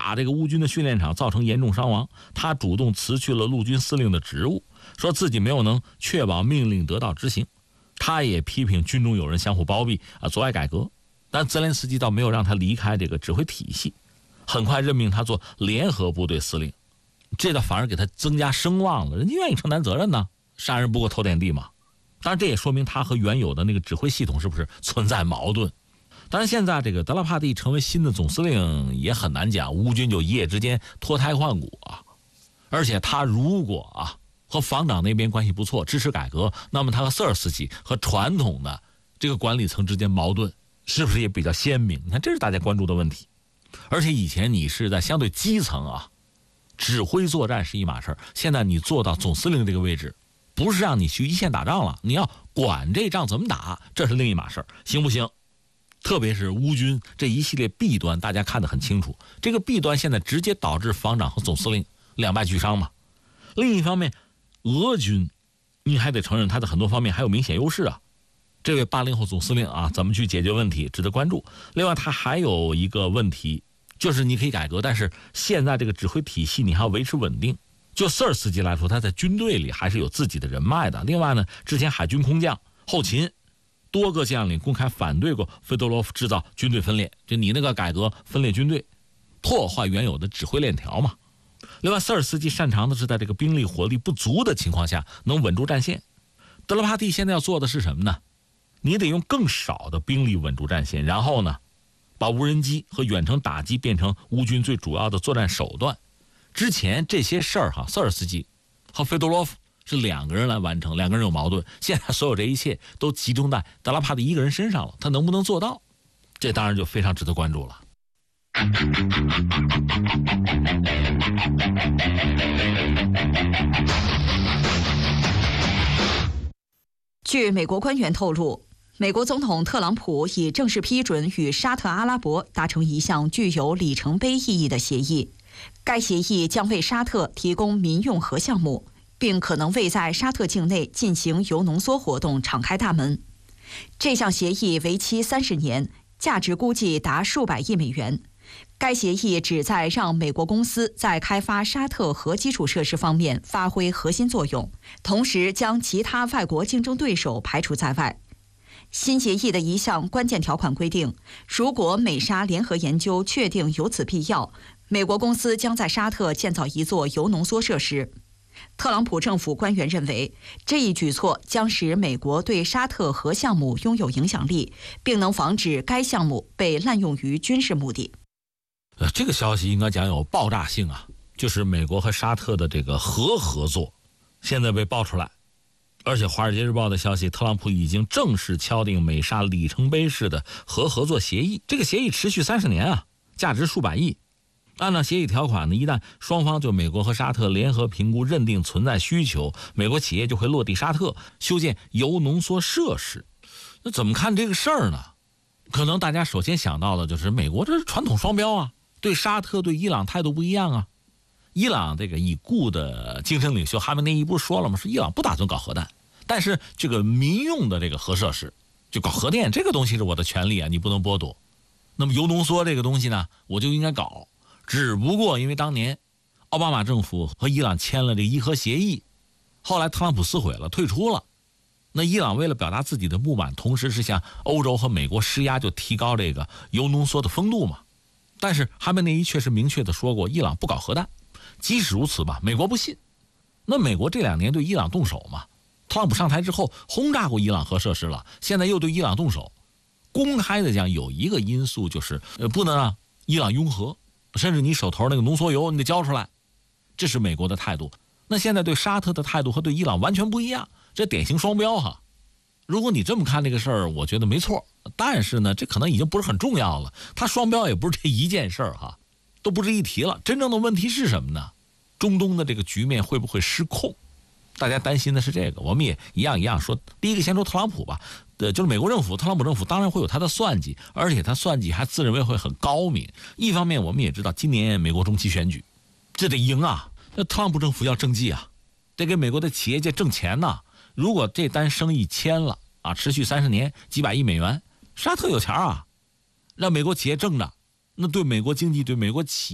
打这个乌军的训练场造成严重伤亡，他主动辞去了陆军司令的职务，说自己没有能确保命令得到执行。他也批评军中有人相互包庇阻碍改革，但泽连斯基倒没有让他离开这个指挥体系，很快任命他做联合部队司令，这倒反而给他增加声望了，人家愿意承担责任呢，杀人不过头点地嘛。当然这也说明他和原有的那个指挥系统是不是存在矛盾。当然现在这个德拉帕蒂成为新的总司令也很难讲，乌军就一夜之间脱胎换骨啊。而且他如果和防长那边关系不错，支持改革，那么他和瑟尔斯基和传统的这个管理层之间矛盾是不是也比较鲜明？你看这是大家关注的问题。而且以前你是在相对基层指挥作战是一码事，现在你做到总司令这个位置，不是让你去一线打仗了，你要管这仗怎么打，这是另一码事，行不行？特别是乌军这一系列弊端，大家看得很清楚，这个弊端现在直接导致防长和总司令两败俱伤嘛。另一方面，俄军你还得承认他在很多方面还有明显优势啊。这位80后总司令怎么去解决问题值得关注。另外他还有一个问题，就是你可以改革，但是现在这个指挥体系你还要维持稳定。就瑟尔斯基来说，他在军队里还是有自己的人脉的。另外呢，之前海军空降后勤多个将领公开反对过费多罗夫制造军队分裂，就你那个改革分裂军队，破坏原有的指挥链条嘛。另外瑟尔斯基擅长的是在这个兵力火力不足的情况下能稳住战线。德拉帕蒂现在要做的是什么呢？你得用更少的兵力稳住战线，然后呢把无人机和远程打击变成乌军最主要的作战手段。之前这些事儿瑟尔斯基和费多罗夫是两个人来完成，两个人有矛盾，现在所有这一切都集中在德拉帕蒂一个人身上了，他能不能做到，这当然就非常值得关注了。 据美国官员透露，美国总统特朗普已正式批准与沙特阿拉伯达成一项具有里程碑意义的协议。该协议将为沙特提供民用核项目，并可能为在沙特境内进行铀浓缩活动敞开大门。这项协议为期30年，价值估计达数百亿美元。该协议旨在让美国公司在开发沙特核基础设施方面发挥核心作用，同时将其他外国竞争对手排除在外。新协议的一项关键条款规定，如果美沙联合研究确定有此必要，美国公司将在沙特建造一座铀浓缩设施。特朗普政府官员认为，这一举措将使美国对沙特核项目拥有影响力，并能防止该项目被滥用于军事目的。 这个消息应该讲有爆炸性就是美国和沙特的这个核合作现在被爆出来，而且《华尔街日报》的消息，特朗普已经正式敲定美沙里程碑式的核合作协议。这个协议持续30年价值数百亿。按照协议条款呢，一旦双方就美国和沙特联合评估认定存在需求，美国企业就会落地沙特修建铀浓缩设施。那怎么看这个事儿呢？可能大家首先想到的就是美国这是传统双标对沙特对伊朗态度不一样伊朗这个已故的精神领袖哈梅内伊不是说了吗？是伊朗不打算搞核弹，但是这个民用的这个核设施就搞核电，这个东西是我的权利你不能剥夺。那么铀浓缩这个东西呢，我就应该搞。只不过因为当年奥巴马政府和伊朗签了这伊核协议，后来特朗普撕毁了，退出了。那伊朗为了表达自己的不满，同时是向欧洲和美国施压，就提高这个铀浓缩的风度嘛。但是哈梅内伊确实明确的说过，伊朗不搞核弹。即使如此吧，美国不信。那美国这2年对伊朗动手嘛，特朗普上台之后轰炸过伊朗核设施了，现在又对伊朗动手。公开的讲，有一个因素就是不能让伊朗拥核，甚至你手头那个浓缩铀你得交出来，这是美国的态度。那现在对沙特的态度和对伊朗完全不一样，这典型双标如果你这么看这个事儿，我觉得没错。但是呢，这可能已经不是很重要了，它双标也不是这一件事儿都不值一提了。真正的问题是什么呢？中东的这个局面会不会失控？大家担心的是这个。我们也一样说，第一个先说特朗普吧，就是美国政府，特朗普政府当然会有他的算计，而且他算计还自认为会很高明。一方面我们也知道，今年美国中期选举，这得赢那特朗普政府要政绩得给美国的企业界挣钱如果这单生意签了持续30年几百亿美元，沙特有钱让美国企业挣着，那对美国经济对美国企业